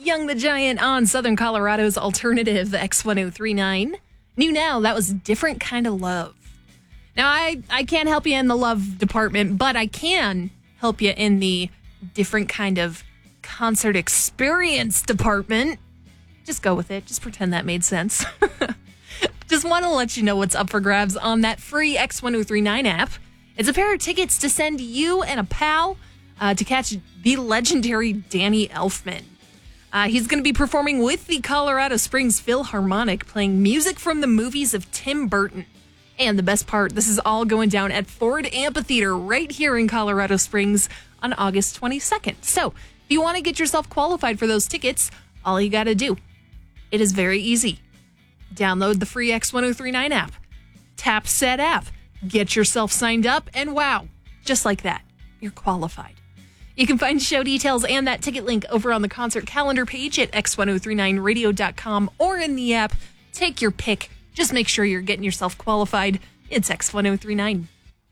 Young the Giant on Southern Colorado's alternative X1039. New now, that was Different Kind of Love. Now, I can't help you in the love department, but I can help you in the different kind of concert experience department. Just go with it. Just pretend that made sense. Just want to let you know what's up for grabs on that free X1039 app. It's a pair of tickets to send you and a pal to catch the legendary Danny Elfman. He's going to be performing with the Colorado Springs Philharmonic, playing music from the movies of Tim Burton. And the best part, this is all going down at Ford Amphitheater right here in Colorado Springs on August 22nd. So if you want to get yourself qualified for those tickets, all you got to do, it is very easy. Download the free X1039 app. Tap said app. Get yourself signed up, and wow, just like that, you're qualified. You can find show details and that ticket link over on the concert calendar page at x1039radio.com or in the app. Take your pick. Just make sure you're getting yourself qualified. It's X1039.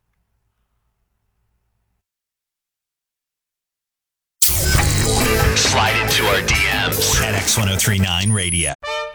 Slide into our DMs at X1039 Radio.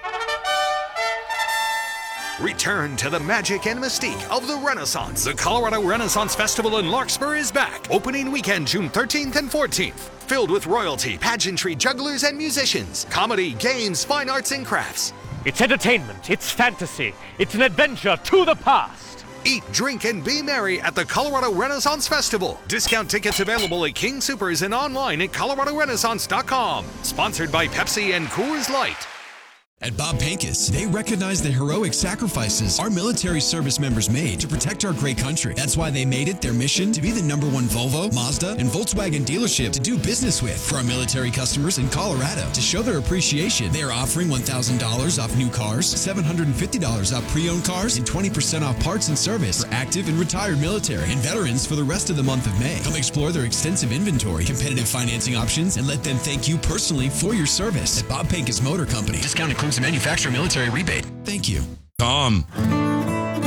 Return to the magic and mystique of the Renaissance. The Colorado Renaissance Festival in Larkspur is back. Opening weekend, June 13th and 14th. Filled with royalty, pageantry, jugglers, and musicians. Comedy, games, fine arts, and crafts. It's entertainment. It's fantasy. It's an adventure to the past. Eat, drink, and be merry at the Colorado Renaissance Festival. Discount tickets available at King Soopers and online at coloradorenaissance.com. Sponsored by Pepsi and Coors Light. At Bob Pincus, they recognize the heroic sacrifices our military service members made to protect our great country. That's why they made it their mission to be the #1 Volvo, Mazda, and Volkswagen dealership to do business with. For our military customers in Colorado, to show their appreciation, they are offering $1,000 off new cars, $750 off pre-owned cars, and 20% off parts and service for active and retired military and veterans for the rest of the month of May. Come explore their extensive inventory, competitive financing options, and let them thank you personally for your service. At Bob Pincus Motor Company, discount includes the manufacturer military rebate. Thank you. Tom.